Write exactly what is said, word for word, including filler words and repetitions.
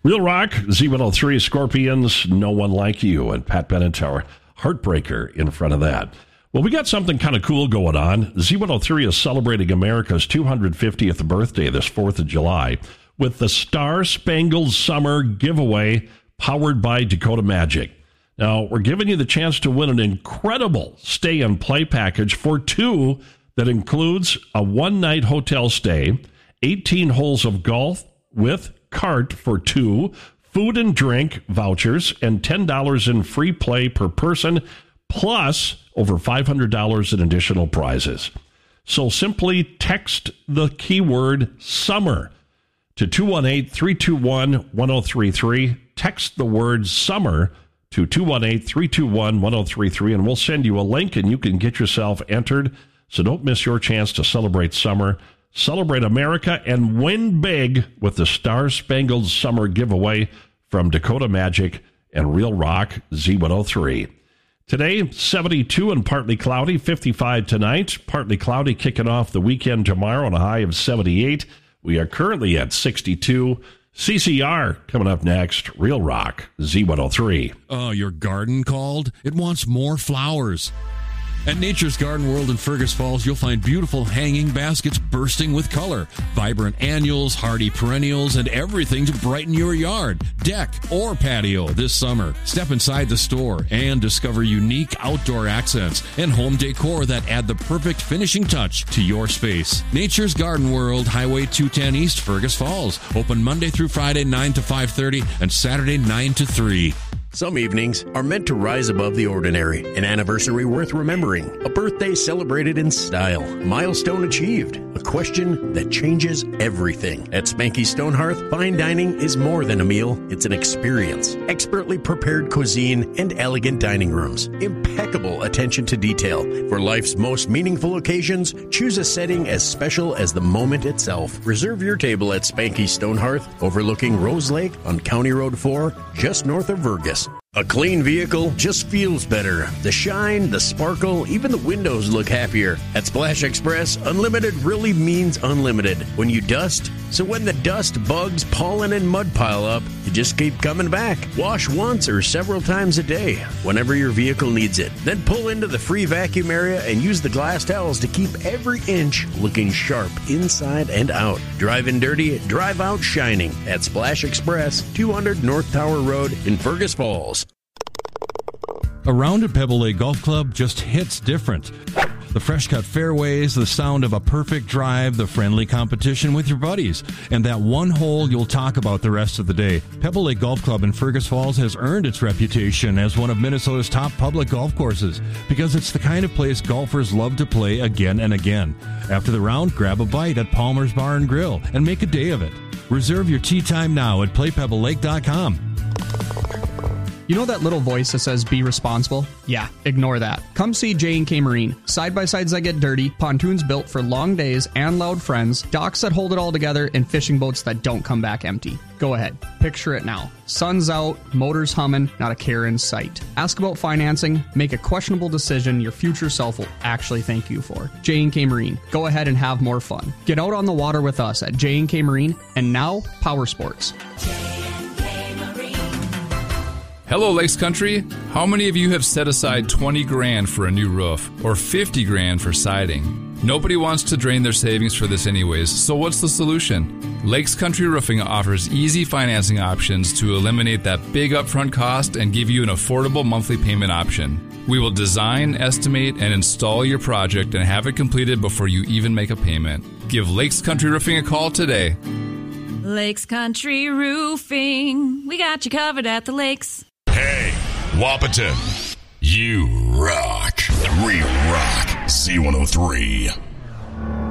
Real Rock, Z one oh three, Scorpions, No One Like You, and Pat Benatar, Heartbreaker in front of that. Well, we got something kind of cool going on. Z one oh three is celebrating America's two hundred fiftieth birthday this fourth of July with the Star Spangled Summer giveaway powered by Dakota Magic. Now, we're giving you the chance to win an incredible stay and play package for two that includes a one-night hotel stay, eighteen holes of golf with cart for two, food and drink vouchers, and ten dollars in free play per person, plus over five hundred dollars in additional prizes. So simply text the keyword summer to two one eight, three two one, one oh three three. Text the word summer to two one eight, three two one, one oh three three, and we'll send you a link and you can get yourself entered. So don't miss your chance to celebrate summer, celebrate America, and win big with the Star Spangled Summer giveaway from Dakota Magic and Real Rock Z one oh three. Today, seventy-two and partly cloudy, fifty-five tonight. Partly cloudy kicking off the weekend tomorrow on a high of seventy-eight. We are currently at sixty-two. C C R coming up next. Real Rock Z one oh three. Oh, your garden called? It wants more flowers. At Nature's Garden World in Fergus Falls, you'll find beautiful hanging baskets bursting with color, vibrant annuals, hardy perennials, and everything to brighten your yard, deck, or patio this summer. Step inside the store and discover unique outdoor accents and home decor that add the perfect finishing touch to your space. Nature's Garden World, Highway two ten East, Fergus Falls. Open Monday through Friday, nine to five thirty, and Saturday, nine to three. Some evenings are meant to rise above the ordinary. An anniversary worth remembering. A birthday celebrated in style. A milestone achieved. A question that changes everything. At Spanky Stonehearth, fine dining is more than a meal. It's an experience. Expertly prepared cuisine and elegant dining rooms. Impeccable attention to detail. For life's most meaningful occasions, choose a setting as special as the moment itself. Reserve your table at Spanky Stonehearth, overlooking Rose Lake on County Road four, just north of Vergas. A clean vehicle just feels better. The shine, the sparkle, even the windows look happier. At Splash Express, unlimited really means unlimited when you dust. So when the dust, bugs, pollen, and mud pile up, you just keep coming back. Wash once or several times a day whenever your vehicle needs it. Then pull into the free vacuum area and use the glass towels to keep every inch looking sharp inside and out. Drive in dirty, drive out shining at Splash Express, two hundred North Tower Road in Fergus Falls. A round at Pebble Lake Golf Club just hits different. The fresh-cut fairways, the sound of a perfect drive, the friendly competition with your buddies, and that one hole you'll talk about the rest of the day. Pebble Lake Golf Club in Fergus Falls has earned its reputation as one of Minnesota's top public golf courses because it's the kind of place golfers love to play again and again. After the round, grab a bite at Palmer's Bar and Grill and make a day of it. Reserve your tee time now at play pebble lake dot com. You know that little voice that says, be responsible? Yeah, ignore that. Come see J and K Marine. Side-by-sides that get dirty, pontoons built for long days and loud friends, docks that hold it all together, and fishing boats that don't come back empty. Go ahead. Picture it now. Sun's out, motors humming, not a care in sight. Ask about financing, make a questionable decision your future self will actually thank you for. J and K Marine. Go ahead and have more fun. Get out on the water with us at J and K Marine, and now, Power Sports. Hello, Lakes Country. How many of you have set aside twenty grand for a new roof or fifty grand for siding? Nobody wants to drain their savings for this anyways, so what's the solution? Lakes Country Roofing offers easy financing options to eliminate that big upfront cost and give you an affordable monthly payment option. We will design, estimate, and install your project and have it completed before you even make a payment. Give Lakes Country Roofing a call today. Lakes Country Roofing. We got you covered at the lakes. Hey, Wapaton, you rock. We rock Z one oh three.